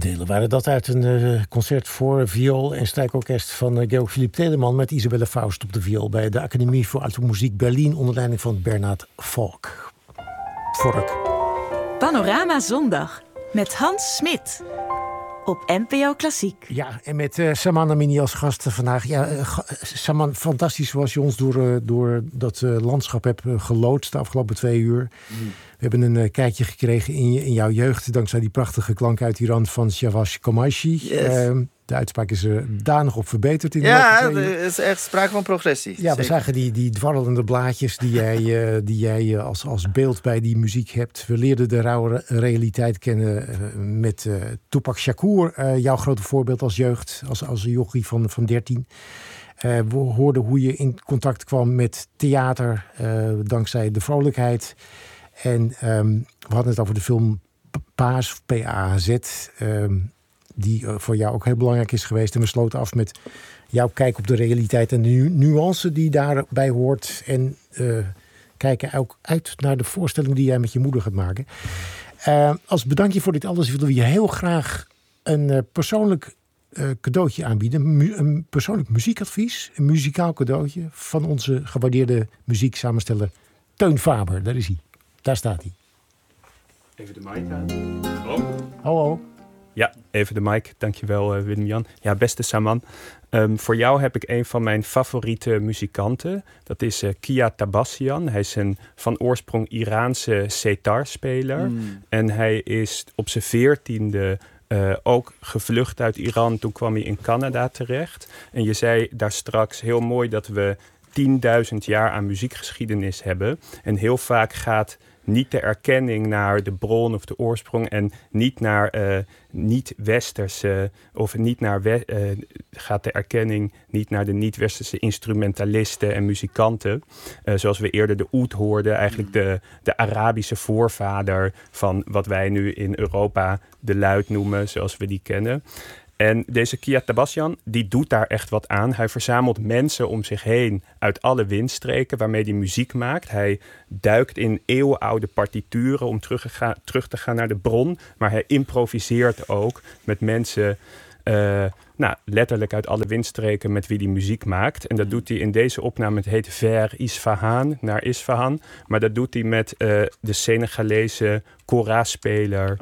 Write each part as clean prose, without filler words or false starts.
Delen waren dat uit een concert voor viool en strijkorkest van Georg Philipp Telemann met Isabelle Faust op de viool bij de Academie voor Automuziek Berlin onder leiding van Bernard Vork. Panorama Zondag met Hans Smit op NPO Klassiek. Ja, en met Saman Amini als gast vandaag. Ja, Saman, fantastisch zoals je ons door dat landschap hebt geloodst de afgelopen 2 uur. We hebben een kijkje gekregen in jouw jeugd, dankzij die prachtige klank uit Iran van Shahbaz Qumashi. Yes. De uitspraak is er danig op verbeterd. Er is echt sprake van progressie. Ja, we zagen die dwarrelende blaadjes die jij als beeld bij die muziek hebt. We leerden de rauwe realiteit kennen met Tupac Shakur, jouw grote voorbeeld als jeugd, als jochie van 13. We hoorden hoe je in contact kwam met theater, dankzij de vrolijkheid. En we hadden het over de film Paas, P-A-Z, die voor jou ook heel belangrijk is geweest. En we sloten af met jouw kijk op de realiteit en de nuance die daarbij hoort. En kijken ook uit naar de voorstelling die jij met je moeder gaat maken. Als bedankje voor dit alles willen we je heel graag een persoonlijk cadeautje aanbieden. Een persoonlijk muziekadvies, een muzikaal cadeautje van onze gewaardeerde muzieksamensteller Teun Faber. Daar is hij. Daar staat hij. Even de mic aan. Hallo. Ja, even de mic. Dankjewel Willem-Jan. Ja, beste Saman. Voor jou heb ik een van mijn favoriete muzikanten. Dat is Kia Tabassian. Hij is een van oorsprong Iraanse setarspeler. En hij is op zijn 14e ook gevlucht uit Iran. Toen kwam hij in Canada terecht. En je zei daar straks heel mooi dat we 10.000 jaar aan muziekgeschiedenis hebben. En heel vaak gaat niet de erkenning naar de bron of de oorsprong en niet naar niet-westerse of niet naar gaat de erkenning niet naar de niet-westerse instrumentalisten en muzikanten. Zoals we eerder de oud hoorden, eigenlijk de Arabische voorvader van wat wij nu in Europa de luid noemen, zoals we die kennen. En deze Kia Tabassian, die doet daar echt wat aan. Hij verzamelt mensen om zich heen uit alle windstreken waarmee hij muziek maakt. Hij duikt in eeuwenoude partituren om terug te gaan naar de bron. Maar hij improviseert ook met mensen letterlijk uit alle windstreken met wie hij muziek maakt. En dat doet hij in deze opname. Het heet Vers Isfahan, naar Isfahan. Maar dat doet hij met de Senegalese kora-speler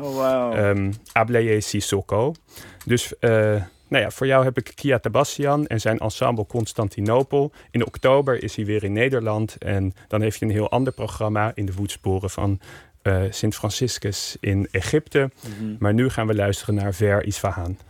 Ablaye Sissoko. Dus voor jou heb ik Kia Tabassian en zijn ensemble Constantinopel. In oktober is hij weer in Nederland. En dan heeft hij een heel ander programma in de voetsporen van Sint Franciscus in Egypte. Maar nu gaan we luisteren naar Vers Isfahan.